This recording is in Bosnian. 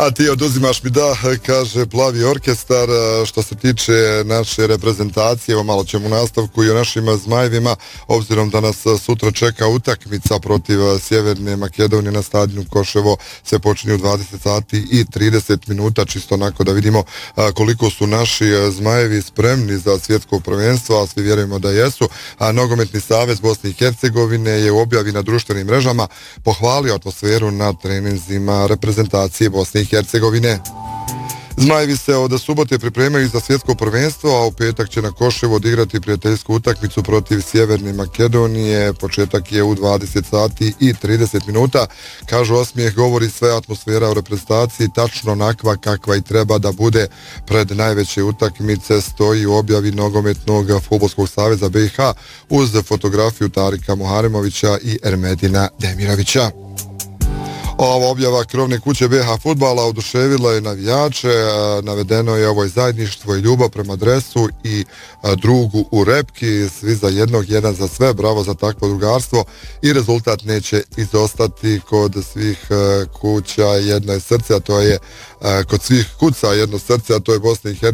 A ti oduzimaš mi da, kaže Plavi orkestar. Što se tiče naše reprezentacije, evo malo ćemo u nastavku i o našim Zmajevima, obzirom da nas sutra čeka utakmica protiv Sjeverne Makedonije na stadionu Koševo, sve počinje u 20 sati i 30 minuta, čisto onako da vidimo koliko su naši Zmajevi spremni za svjetsko prvenstvo, a svi vjerujemo da jesu. A Nogometni savez Bosne i Hercegovine je u objavi na društvenim mrežama pohvalio atmosferu na treninzima reprezentacije Bosne i Hercegovine. Zmajevi se od subote pripremaju za svjetsko prvenstvo, a u petak će na Koševu odigrati prijateljsku utakmicu protiv Sjeverne Makedonije. Početak je u 20 sati i 30 minuta. Kažu, osmijeh govori sve, atmosfera u reprezentaciji tačno onakva kakva i treba da bude pred najveće utakmice, stoji u objavi Nogometnog fudbalskog saveza BiH uz fotografiju Tarika Muharemovića i Ermedina Demirovića. Ova objava krovne kuće BiH fudbala oduševila je navijače, navedeno je ovo zajedništvo i ljubav prema dresu i drugu u repki, svi za jednog, jedan za sve, bravo za takvo drugarstvo i rezultat neće izostati kod svih kuća jedno je srce, a to je kod svih kuca jedno srce, a to je Bosna i Hercegovina.